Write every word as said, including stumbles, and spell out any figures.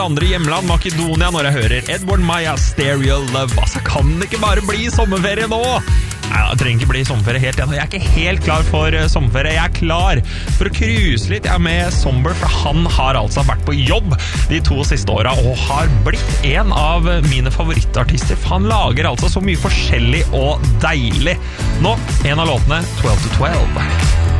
andre hjemland, Makedonia, når jeg hører Edward Maya, Stereo Love. Altså, kan det ikke bare bli sommerferie nå? Nei, det trenger ikke bli sommerferie helt igjen. Jeg er ikke helt klar for uh, sommerferie. Jeg er klar for å cruise litt. Jeg er med Somber, for han har altså vært på jobb de to siste årene og har blitt en av mine favorittartister. For han lager altså så mye forskjellig og deilig. Nå, en av låtene, twelve to twelve.